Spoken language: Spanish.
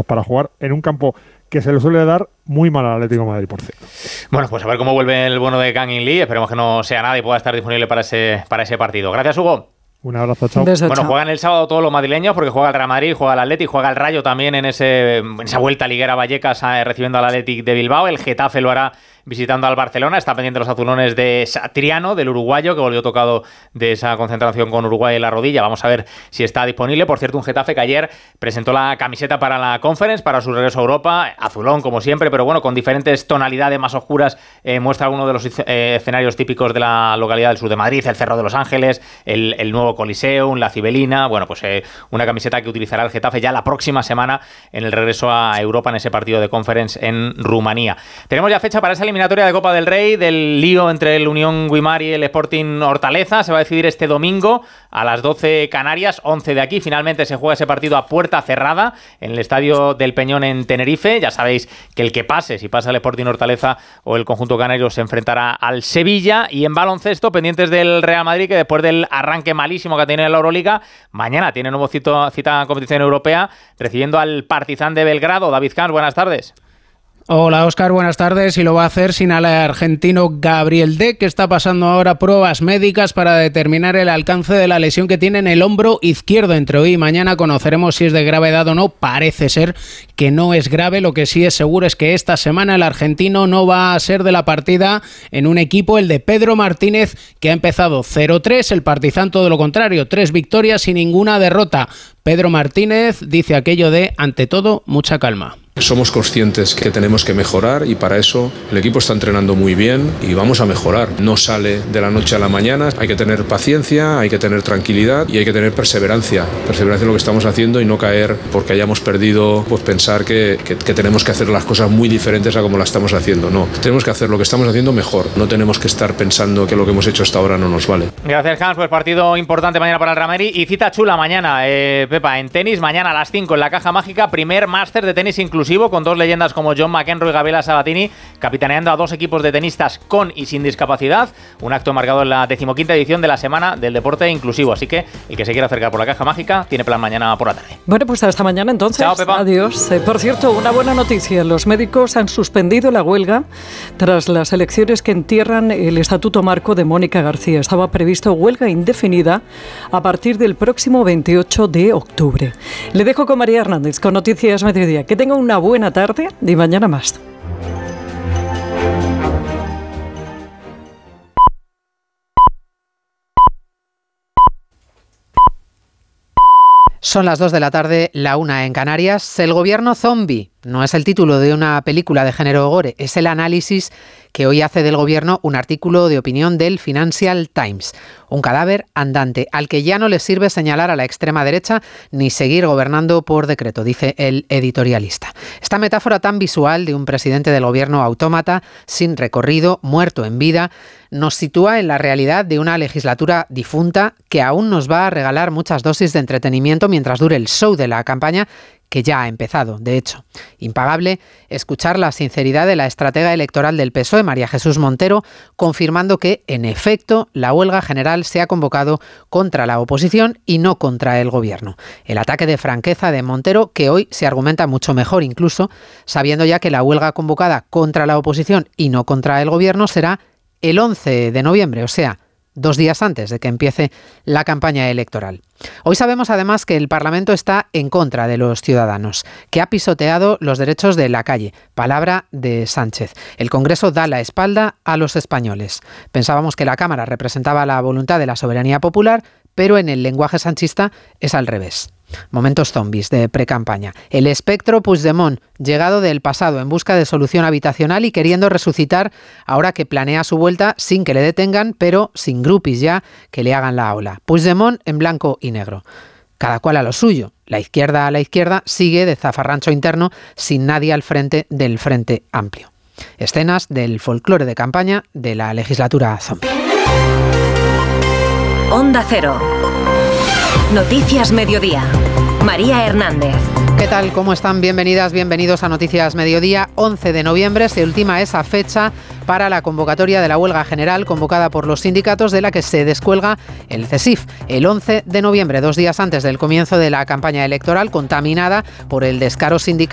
para jugar en un campo que se le suele dar muy mal al Atlético de Madrid, por cierto. Bueno, pues a ver cómo vuelve el bueno de Kang In Lee. Esperemos que no sea nada y pueda estar disponible para ese partido. Gracias, Hugo. Un abrazo, chao. Bueno, juegan el sábado todos los madrileños porque juega el Real Madrid, juega el Atleti, juega el Rayo también en esa vuelta liguera a Vallecas recibiendo al Athletic de Bilbao. El Getafe lo hará visitando al Barcelona. Está pendiente los azulones de Satriano, del uruguayo, que volvió tocado de esa concentración con Uruguay en la rodilla. Vamos a ver si está disponible. Por cierto, un Getafe que ayer presentó la camiseta para la Conference, para su regreso a Europa. Azulón, como siempre, pero bueno, con diferentes tonalidades más oscuras. Muestra algunos de los escenarios típicos de la localidad del sur de Madrid, el Cerro de los Ángeles, el nuevo Coliseum, la Cibelina. Bueno, pues una camiseta que utilizará el Getafe ya la próxima semana en el regreso a Europa en ese partido de Conference en Rumanía. Tenemos ya fecha para esa eliminatoria de Copa del Rey, del lío entre el Unión Guimar y el Sporting Hortaleza. Se va a decidir este domingo a las 12 Canarias, 11 de aquí. Finalmente se juega ese partido a puerta cerrada en el Estadio del Peñón en Tenerife. Ya sabéis que el que pase, si pasa el Sporting Hortaleza o el conjunto canario, se enfrentará al Sevilla. Y en baloncesto, pendientes del Real Madrid, que después del arranque malísimo que ha tenido en la Euroliga, mañana tiene nuevo cita en competición europea, recibiendo al Partizan de Belgrado. David Camps, buenas tardes. Hola Óscar, buenas tardes. Y lo va a hacer sin al argentino Gabriel Deck, que está pasando ahora pruebas médicas para determinar el alcance de la lesión que tiene en el hombro izquierdo. Entre hoy y mañana conoceremos si es de gravedad o no. Parece ser que no es grave. Lo que sí es seguro es que esta semana el argentino no va a ser de la partida en un equipo, el de Pedro Martínez, que ha empezado 0-3. El Partizan todo lo contrario, 3 victorias y ninguna derrota. Pedro Martínez dice aquello de, ante todo, mucha calma. Somos conscientes que tenemos que mejorar y para eso el equipo está entrenando muy bien y vamos a mejorar. No sale de la noche a la mañana, hay que tener paciencia, hay que tener tranquilidad y hay que tener perseverancia. Perseverancia en lo que estamos haciendo y no caer porque hayamos perdido, pues pensar que tenemos que hacer las cosas muy diferentes a como las estamos haciendo. No, tenemos que hacer lo que estamos haciendo mejor. No tenemos que estar pensando que lo que hemos hecho hasta ahora no nos vale. Gracias, Hans. Pues partido importante mañana para el Real Madrid y cita chula mañana, Pepa, en tenis. Mañana a las 5 en la Caja Mágica, primer máster de tenis inclusivo, con 2 leyendas como John McEnroe y Gabriela Sabatini, capitaneando a 2 equipos de tenistas con y sin discapacidad. Un acto marcado en la 15ª edición de la Semana del Deporte Inclusivo. Así que el que se quiera acercar por la Caja Mágica tiene plan mañana por la tarde. Bueno, pues hasta mañana entonces. Chao, Pepa. Adiós. Por cierto, una buena noticia. Los médicos han suspendido la huelga tras las elecciones que entierran el Estatuto Marco de Mónica García. Estaba previsto huelga indefinida a partir del próximo 28 de octubre. Le dejo con María Hernández con Noticias Mediodía. Que tenga una buena tarde y mañana más. Son las 2 de la tarde, la 1 en Canarias. El gobierno zombie no es el título de una película de género gore, es el análisis que hoy hace del gobierno un artículo de opinión del Financial Times. Un cadáver andante al que ya no le sirve señalar a la extrema derecha ni seguir gobernando por decreto, dice el editorialista. Esta metáfora tan visual de un presidente del gobierno autómata, sin recorrido, muerto en vida, nos sitúa en la realidad de una legislatura difunta que aún nos va a regalar muchas dosis de entretenimiento mientras dure el show de la campaña, que ya ha empezado, de hecho. Impagable escuchar la sinceridad de la estratega electoral del PSOE, María Jesús Montero, confirmando que, en efecto, la huelga general se ha convocado contra la oposición y no contra el gobierno. El ataque de franqueza de Montero, que hoy se argumenta mucho mejor incluso, sabiendo ya que la huelga convocada contra la oposición y no contra el gobierno será el 11 de noviembre, o sea, 2 días antes de que empiece la campaña electoral. Hoy sabemos además que el Parlamento está en contra de los ciudadanos, que ha pisoteado los derechos de la calle. Palabra de Sánchez. El Congreso da la espalda a los españoles. Pensábamos que la Cámara representaba la voluntad de la soberanía popular, pero en el lenguaje sanchista es al revés. Momentos zombies de precampaña. El espectro Puigdemont, llegado del pasado en busca de solución habitacional y queriendo resucitar ahora que planea su vuelta sin que le detengan, pero sin grupis ya que le hagan la ola. Puigdemont en blanco y negro. Cada cual a lo suyo. La izquierda a la izquierda sigue de zafarrancho interno sin nadie al frente del Frente Amplio. Escenas del folclore de campaña de la legislatura zombie. Onda Cero. Noticias Mediodía. María Hernández. ¿Qué tal? ¿Cómo están? Bienvenidas, bienvenidos a Noticias Mediodía. 11 de noviembre se ultima esa fecha para la convocatoria de la huelga general convocada por los sindicatos, de la que se descuelga el CESIF. El 11 de noviembre, 2 días antes del comienzo de la campaña electoral, contaminada por el descaro sindical